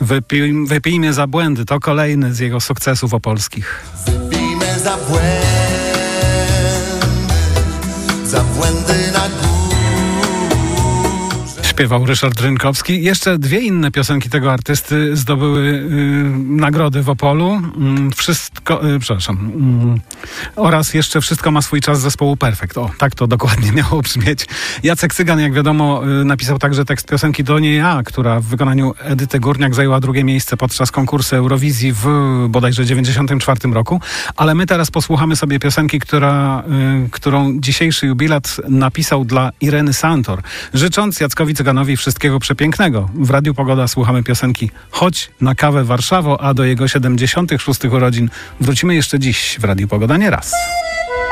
Wypijmy za błędy. To kolejny z jego sukcesów opolskich. Wypijmy za błędy na górze. Śpiewał Ryszard Rynkowski. Jeszcze dwie inne piosenki tego artysty zdobyły nagrody w Opolu. Oraz jeszcze Wszystko ma swój czas zespołu Perfekt. O, tak to dokładnie miało brzmieć. Jacek Cygan, jak wiadomo, napisał także tekst piosenki Do nie ja, która w wykonaniu Edyty Górniak zajęła drugie miejsce podczas konkursu Eurowizji w bodajże 1994 roku. Ale my teraz posłuchamy sobie piosenki, którą dzisiejszy jubilat napisał dla Ireny Santor, życząc Jackowi Cyganowi wszystkiego przepięknego. W Radiu Pogoda słuchamy piosenki Chodź na kawę Warszawo, a do jego 76 urodzin wrócimy jeszcze dziś w Radiu Pogoda nie raz.